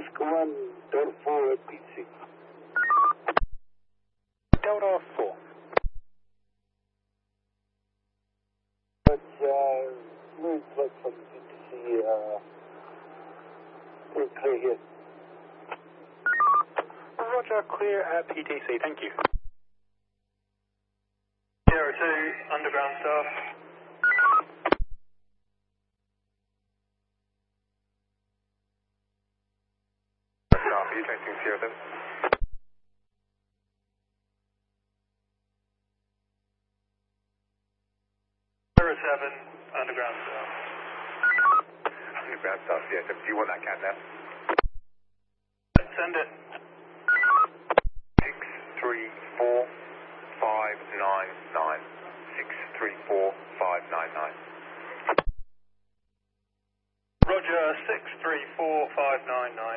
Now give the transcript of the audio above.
Oscar 1, Delta 4, PC. Delta 4. But, moon flight from UTC, we're clear here. Roger, clear at PTC, thank you. 02, underground staff. Staff, are you chasing Sierra 7? Underground staff. Underground staff, yeah. Do you want that cat now? Send it. 634599. 634599. Roger, 634599.